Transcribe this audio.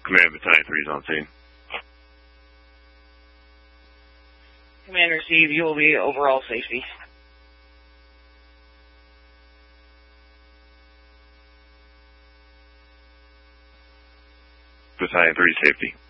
Command Battalion 3 is on scene. Command received. You will be overall safety. Battalion 3 safety.